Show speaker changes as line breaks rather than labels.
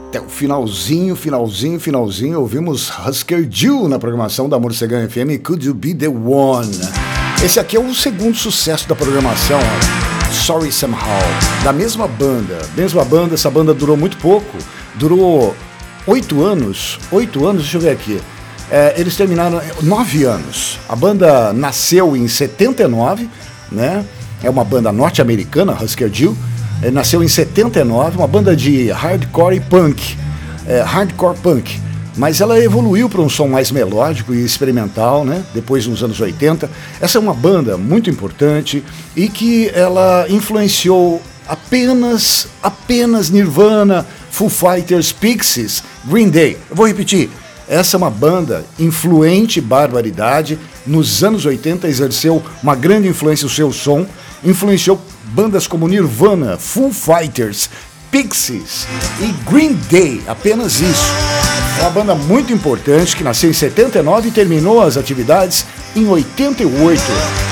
Até o finalzinho, ouvimos Husker Du na programação da Morcegão FM, Could You Be The One. Esse aqui é o segundo sucesso da programação, Sorry Somehow, da mesma banda, essa banda durou muito pouco, durou 8 anos, deixa eu ver aqui, eles terminaram 9 anos, a banda nasceu em 79, né? É uma banda norte-americana, Husker Du. Nasceu em 79, uma banda de hardcore e punk, hardcore punk, mas ela evoluiu para um som mais melódico e experimental, né? Depois nos anos 80. Essa é uma banda muito importante e que ela influenciou apenas Nirvana, Foo Fighters, Pixies, Green Day. Eu vou repetir, essa é uma banda influente, barbaridade, nos anos 80 exerceu uma grande influência no seu som, influenciou bandas como Nirvana, Foo Fighters, Pixies e Green Day, apenas isso. É uma banda muito importante que nasceu em 79 e terminou as atividades em 88.